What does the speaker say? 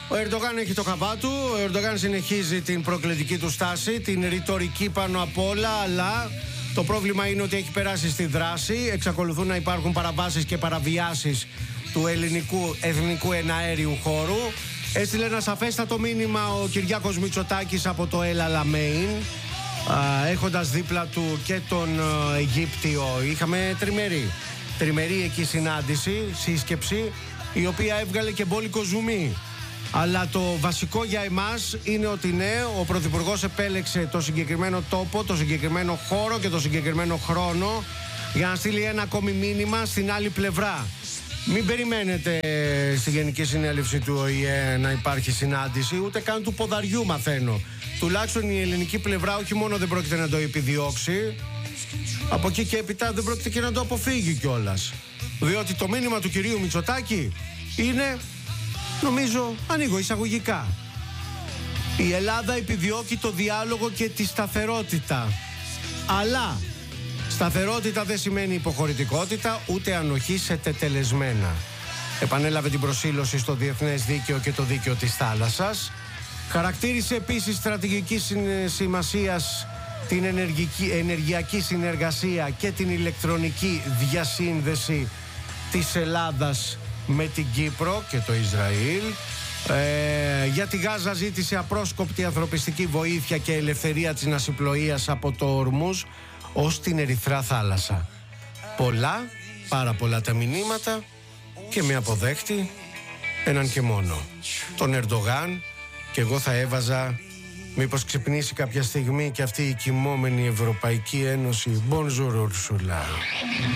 Ο Ερντογάν έχει το χαβά του. Ο Ερντογάν συνεχίζει την προκλητική του στάση, την ρητορική πάνω απ' όλα, αλλά το πρόβλημα είναι ότι έχει περάσει στη δράση. Εξακολουθούν να υπάρχουν παραβάσεις και παραβιάσεις του ελληνικού εθνικού εναέριου χώρου. Έστειλε ένα σαφέστατο μήνυμα ο Κυριάκος Μητσοτάκης από το El Alamein, έχοντας δίπλα του και τον Αιγύπτιο. Είχαμε τριμερή εκεί συνάντηση, σύσκεψη, η οποία έβγαλε και μπόλικο ζουμί. Αλλά το βασικό για εμάς είναι ότι ναι, ο Πρωθυπουργός επέλεξε το συγκεκριμένο τόπο, το συγκεκριμένο χώρο και το συγκεκριμένο χρόνο για να στείλει ένα ακόμη μήνυμα στην άλλη πλευρά. Μην περιμένετε στη Γενική Συνέλευση του ΟΗΕ να υπάρχει συνάντηση, ούτε καν του ποδαριού μαθαίνω. Τουλάχιστον η ελληνική πλευρά όχι μόνο δεν πρόκειται να το επιδιώξει, από εκεί και έπειτα δεν πρόκειται και να το αποφύγει κιόλας. Διότι το μήνυμα του κυρίου Μητσοτάκη είναι, νομίζω, ανοίγω εισαγωγικά, η Ελλάδα επιδιώκει το διάλογο και τη σταθερότητα. Αλλά σταθερότητα δεν σημαίνει υποχωρητικότητα, ούτε ανοχή σε τετελεσμένα. Επανέλαβε την προσήλωση στο διεθνές δίκαιο και το δίκαιο της θάλασσας. Χαρακτήρισε επίσης στρατηγικής σημασίας την ενεργειακή συνεργασία και την ηλεκτρονική διασύνδεση της Ελλάδας με την Κύπρο και το Ισραήλ. Για τη Γάζα ζήτησε απρόσκοπτη ανθρωπιστική βοήθεια και ελευθερία της ναυσιπλοείας από το Ορμούζ ως την Ερυθρά θάλασσα. Πολλά, πάρα πολλά τα μηνύματα και με αποδέχτη έναν και μόνο, τον Ερντογάν. Και εγώ θα έβαζα, μήπως ξυπνήσει κάποια στιγμή και αυτή η κοιμόμενη Ευρωπαϊκή Ένωση. Bonjour Ursula.